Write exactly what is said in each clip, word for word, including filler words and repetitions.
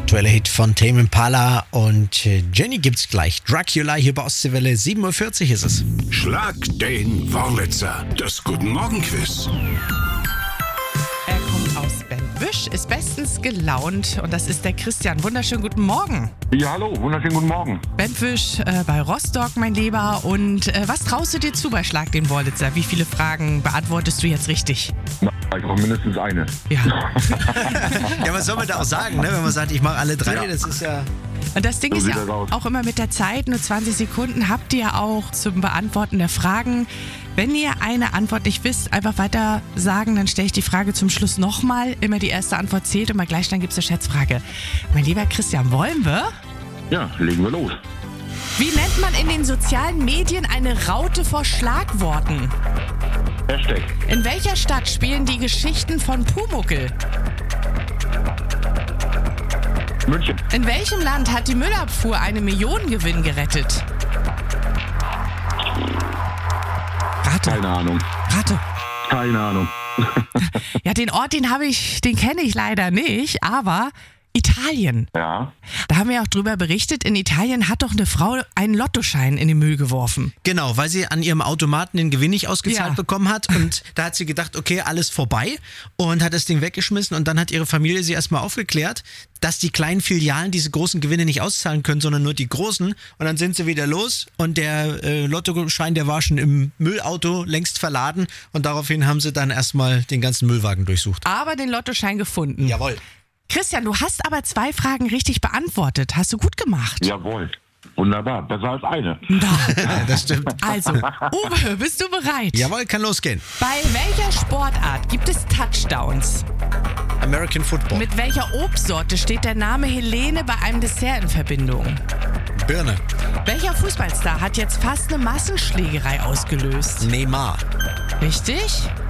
Aktueller Hit von Tame Impala und Jenny gibt's gleich. Dracula hier bei Ostseewelle, sieben Uhr vierzig ist es. Schlag den Wurlitzer, das Guten Morgen Quiz. Er kommt aus Bentwisch, ist bestens gelaunt und das ist der Christian. Wunderschönen guten Morgen. Ja, hallo, wunderschönen guten Morgen. Bentwisch äh, bei Rostock, mein Lieber. Und äh, was traust du dir zu bei Schlag den Wurlitzer? Wie viele Fragen beantwortest du jetzt richtig? Na, ich brauche mindestens eine. Ja. Ja, was soll man da auch sagen, ne? Wenn man sagt, ich mache alle drei, Ja. das ist ja... Und das Ding So ist sieht ja das aus. auch immer mit der Zeit, nur zwanzig Sekunden habt ihr auch zum Beantworten der Fragen. Wenn ihr eine Antwort nicht wisst, einfach weiter sagen, dann stelle ich die Frage zum Schluss nochmal. Immer die erste Antwort zählt und mal gleich dann gibt es eine Schätzfrage. Mein lieber Christian, wollen wir? Ja, legen wir los. Wie nennt man in den sozialen Medien eine Raute vor Schlagworten? Hashtag. In welcher Stadt spielen die Geschichten von Pumuckl? München. In welchem Land hat die Müllabfuhr einen Millionengewinn gerettet? Rate, Keine Ahnung. rate. Keine Ahnung. Ja, den Ort, den habe ich, den kenne ich leider nicht, aber Italien. Ja. Da haben wir auch drüber berichtet. In Italien hat doch eine Frau einen Lottoschein in den Müll geworfen. Genau, weil sie an ihrem Automaten den Gewinn nicht ausgezahlt Ja. bekommen hat und da hat sie gedacht, okay, alles vorbei und hat das Ding weggeschmissen und dann hat ihre Familie sie erstmal aufgeklärt, dass die kleinen Filialen diese großen Gewinne nicht auszahlen können, sondern nur die großen und dann sind sie wieder los und der äh, Lottoschein, der war schon im Müllauto längst verladen und daraufhin haben sie dann erstmal den ganzen Müllwagen durchsucht. Aber den Lottoschein gefunden. Jawohl. Christian, du hast aber zwei Fragen richtig beantwortet. Hast du gut gemacht. Jawohl. Wunderbar. Besser als eine. Da. Das stimmt. Also, Uwe, bist du bereit? Jawohl, kann losgehen. Bei welcher Sportart gibt es Touchdowns? American Football. Mit welcher Obstsorte steht der Name Helene bei einem Dessert in Verbindung? Birne. Welcher Fußballstar hat jetzt fast eine Massenschlägerei ausgelöst? Neymar. Richtig?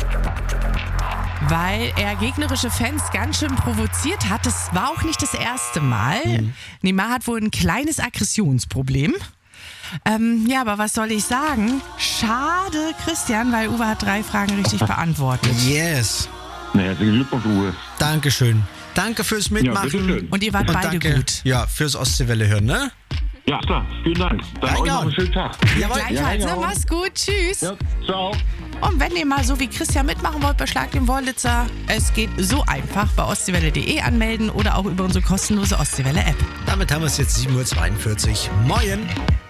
Weil er gegnerische Fans ganz schön provoziert hat. Das war auch nicht das erste Mal. Mhm. Neymar hat wohl ein kleines Aggressionsproblem. Ähm, ja, aber was soll ich sagen? Schade, Christian, weil Uwe hat drei Fragen richtig beantwortet. Yes. Na, herzlichen Glückwunsch, Uwe. Dankeschön. Danke fürs Mitmachen. bitteschön. Und ihr wart Und beide danke, gut. ja, fürs Ostseewelle hören, ne? Ja, klar. Vielen Dank. Dann euch noch einen schönen Tag. Jawohl. Gleichfalls, Ja, ne? genau. Mach's gut, tschüss. Ja, ciao. Und wenn ihr mal so wie Christian mitmachen wollt bei Schlag den Wurlitzer, es geht so einfach. Bei ostseewelle punkt de anmelden oder auch über unsere kostenlose Ostseewelle-App. Damit haben wir es jetzt sieben Uhr zweiundvierzig. Moin.